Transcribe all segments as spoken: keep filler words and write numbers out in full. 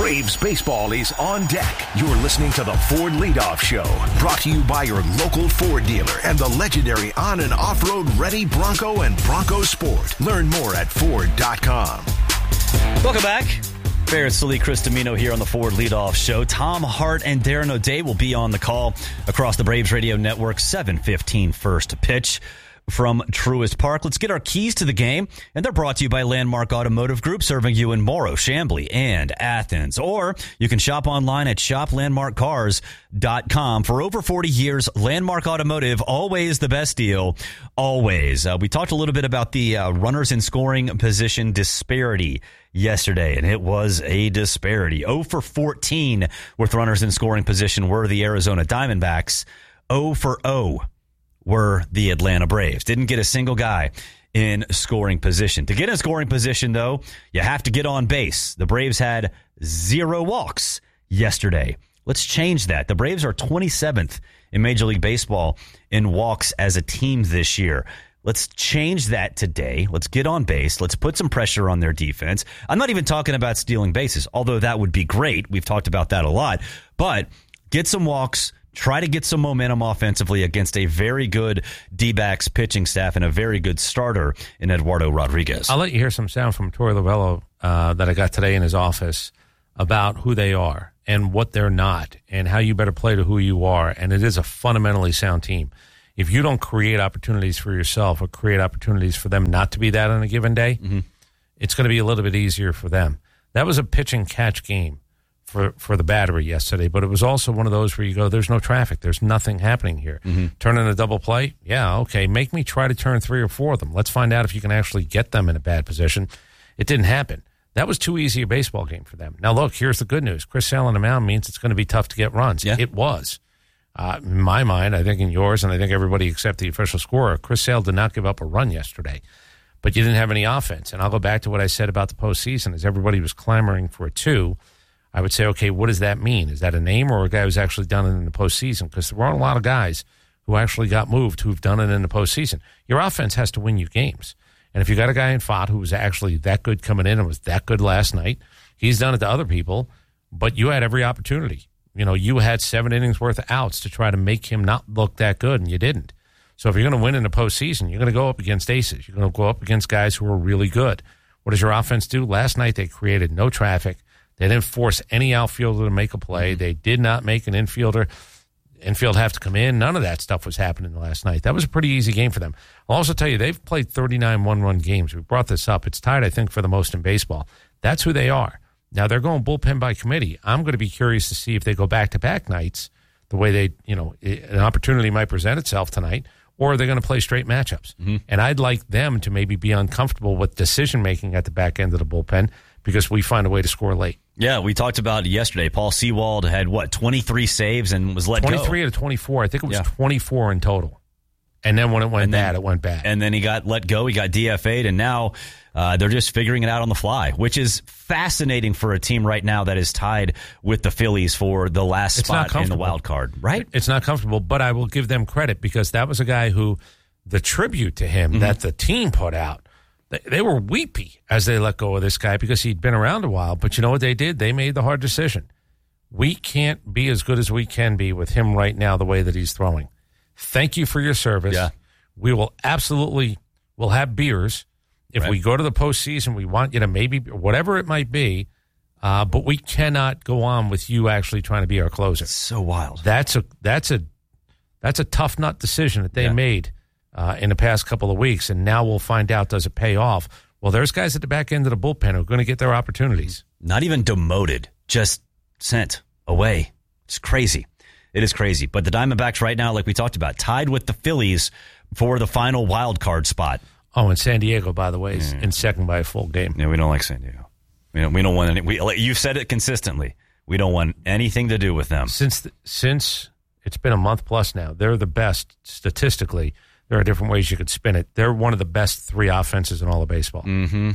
Braves baseball is on deck. You're listening to the Ford Leadoff Show, brought to you by your local Ford dealer and the legendary on- and off-road ready Bronco and Bronco Sport. Learn more at Ford dot com. Welcome back. Barrett Sully, Chris Domino here on the Ford Leadoff Show. Tom Hart and Darren O'Day will be on the call across the Braves Radio Network, seven fifteen first pitch from Truist Park. Let's get our keys to the game, and they're brought to you by Landmark Automotive Group, serving you in Morrow, Chamblee, and Athens. Or you can shop online at shop landmark cars dot com. For over forty years, Landmark Automotive, always the best deal, always. Uh, we talked a little bit about the uh, runners in scoring position disparity yesterday, and it was a disparity. oh for fourteen with runners in scoring position were the Arizona Diamondbacks. oh for oh were the Atlanta Braves. Didn't get a single guy in scoring position. To get in scoring position, though, you have to get on base. The Braves had zero walks yesterday. Let's change that. The Braves are twenty-seventh in Major League Baseball in walks as a team this year. Let's change that today. Let's get on base. Let's put some pressure on their defense. I'm not even talking about stealing bases, although that would be great. We've talked about that a lot. But get some walks. Try to get some momentum offensively against a very good D-backs pitching staff and a very good starter in Eduardo Rodriguez. I'll let you hear some sound from Torey Lovullo uh, that I got today in his office about who they are and what they're not and how you better play to who you are. And it is a fundamentally sound team. If you don't create opportunities for yourself or create opportunities for them not to be that on a given day, mm-hmm. it's going to be a little bit easier for them. That was a pitch and catch game for, for the Battery yesterday, but it was also one of those where you go, there's no traffic. There's nothing happening here. Mm-hmm. Turn in a double play? Yeah, okay. Make me try to turn three or four of them. Let's find out if you can actually get them in a bad position. It didn't happen. That was too easy a baseball game for them. Now, look, here's the good news. Chris Sale on the mound means it's going to be tough to get runs. Yeah. It was. Uh, in my mind, I think in yours, and I think everybody except the official scorer, Chris Sale did not give up a run yesterday. But you didn't have any offense. And I'll go back to what I said about the postseason. As everybody was clamoring for a two, I would say, okay, what does that mean? Is that a name or a guy who's actually done it in the postseason? Because there aren't a lot of guys who actually got moved who've done it in the postseason. Your offense has to win you games. And if you got a guy in Fott who was actually that good coming in and was that good last night, he's done it to other people, but you had every opportunity. You know, you had seven innings worth of outs to try to make him not look that good, and you didn't. So if you're going to win in the postseason, you're going to go up against aces. You're going to go up against guys who are really good. What does your offense do? Last night they created no traffic. They didn't force any outfielder to make a play. They did not make an infielder infield have to come in. None of that stuff was happening last night. That was a pretty easy game for them. I'll also tell you, they've played thirty-nine one-run games. We brought this up. It's tied, I think, for the most in baseball. That's who they are. Now, they're going bullpen by committee. I'm going to be curious to see if they go back-to-back nights, the way they, you know, an opportunity might present itself tonight, or they're going to play straight matchups. Mm-hmm. And I'd like them to maybe be uncomfortable with decision-making at the back end of the bullpen because we find a way to score late. Yeah, we talked about it yesterday. Paul Sewald had, what, twenty-three saves and was let twenty-three go. twenty-three out of twenty-four. I think it was yeah. twenty-four in total. And then when it went then, bad, it went bad. And then he got let go. He got D F A'd, and now uh, they're just figuring it out on the fly, which is fascinating for a team right now that is tied with the Phillies for the last it's spot in the wild card, right? It's not comfortable, but I will give them credit because that was a guy who the tribute to him mm-hmm. that the team put out, they, they were weepy as they let go of this guy because he'd been around a while. But you know what they did? They made the hard decision. We can't be as good as we can be with him right now the way that he's throwing. Thank you for your service. Yeah. We will absolutely will have beers. If right. we go to the postseason, we want you to maybe, whatever it might be, uh, but we cannot go on with you actually trying to be our closer. It's so wild. That's a that's a that's a tough nut decision that they yeah. made uh, in the past couple of weeks, and now we'll find out, does it pay off? Well, there's guys at the back end of the bullpen who are going to get their opportunities. Not even demoted, just sent away. It's crazy. It is crazy. But the Diamondbacks right now, like we talked about, tied with the Phillies for the final wild card spot. Oh, and San Diego, by the way, is mm. in second by a full game. Yeah, we don't like San Diego. We don't, we don't want any. We, you've said it consistently. We don't want anything to do with them. Since the, since it's been a month plus now, they're the best statistically. There are different ways you could spin it. They're one of the best three offenses in all of baseball. Mm-hmm.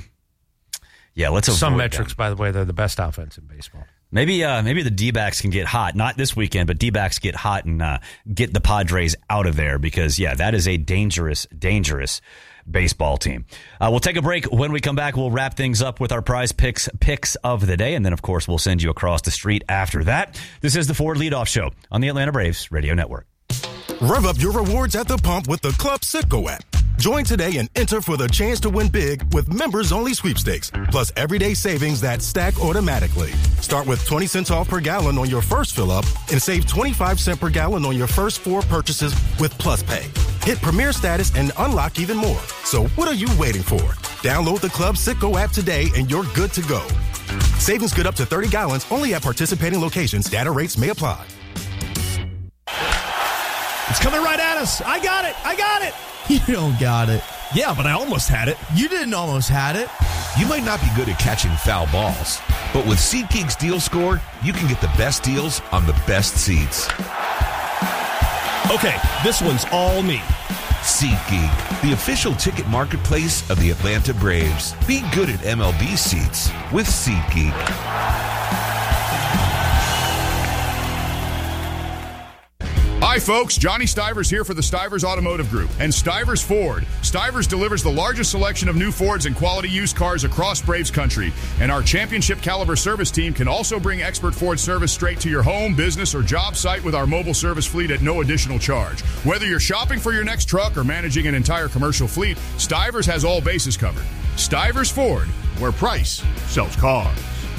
Yeah, let's avoid some metrics, them. By the way, they're the best offense in baseball. Maybe uh, maybe the D-backs can get hot. Not this weekend, but D-backs get hot and uh, get the Padres out of there because, yeah, that is a dangerous, dangerous baseball team. Uh, we'll take a break. When we come back, we'll wrap things up with our prize picks, picks of the day. And then, of course, we'll send you across the street after that. This is the Ford Leadoff Show on the Atlanta Braves Radio Network. Rev up your rewards at the pump with the Club Citgo app. Join today and enter for the chance to win big with members-only sweepstakes, plus everyday savings that stack automatically. Start with twenty cents off per gallon on your first fill-up and save twenty-five cents per gallon on your first four purchases with Plus Pay. Hit Premier status and unlock even more. So what are you waiting for? Download the Club Citgo app today and you're good to go. Savings good up to thirty gallons only at participating locations. Data rates may apply. It's coming right at us. I got it. I got it. You don't got it. Yeah, but I almost had it. You didn't almost had it. You might not be good at catching foul balls, but with SeatGeek's Deal Score, you can get the best deals on the best seats. Okay, this one's all me. SeatGeek, the official ticket marketplace of the Atlanta Braves. Be good at M L B seats with SeatGeek. Hi, folks. Johnny Stivers here for the Stivers Automotive Group and Stivers Ford. Stivers delivers the largest selection of new Fords and quality used cars across Braves country. And our championship caliber service team can also bring expert Ford service straight to your home, business, or job site with our mobile service fleet at no additional charge. Whether you're shopping for your next truck or managing an entire commercial fleet, Stivers has all bases covered. Stivers Ford, where price sells cars.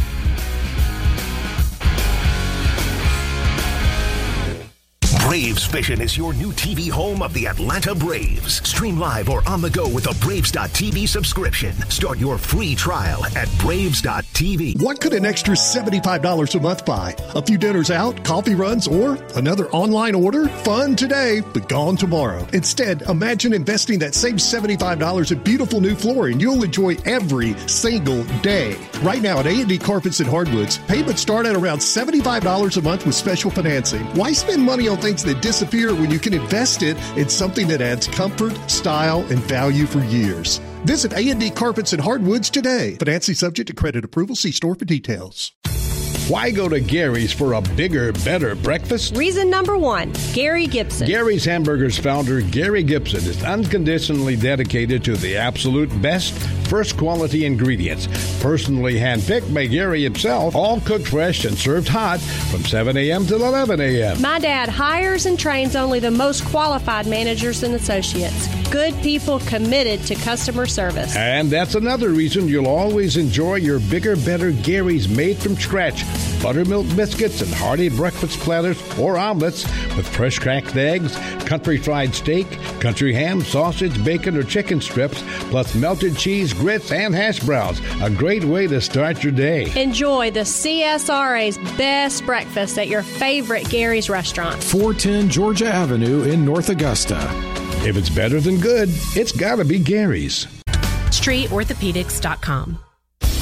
Braves Vision is your new T V home of the Atlanta Braves. Stream live or on the go with a Braves dot T V subscription. Start your free trial at Braves dot T V. What could an extra seventy-five dollars a month buy? A few dinners out, coffee runs, or another online order? Fun today, but gone tomorrow. Instead, imagine investing that same seventy-five dollars in beautiful new flooring you'll enjoy every single day. Right now at A and D Carpets and Hardwoods, payments start at around seventy-five dollars a month with special financing. Why spend money on things that disappear when you can invest it in something that adds comfort, style, and value for years? Visit A and D Carpets and Hardwoods today. Financing subject to credit approval. See store for details. Why go to Gary's for a bigger, better breakfast? Reason number one, Gary Gibson. Gary's Hamburgers founder, Gary Gibson, is unconditionally dedicated to the absolute best, first quality ingredients. Personally handpicked by Gary himself, all cooked fresh and served hot from seven a.m. till eleven a.m. My dad hires and trains only the most qualified managers and associates. Good people committed to customer service. And that's another reason you'll always enjoy your bigger, better Gary's made from scratch. Buttermilk biscuits and hearty breakfast platters or omelets with fresh cracked eggs, country fried steak, country ham, sausage, bacon, or chicken strips, plus melted cheese, grits, and hash browns. A great way to start your day. Enjoy the C S R A's best breakfast at your favorite Gary's restaurant. four ten Georgia Avenue in North Augusta. If it's better than good, it's gotta be Gary's. street orthopedics dot com.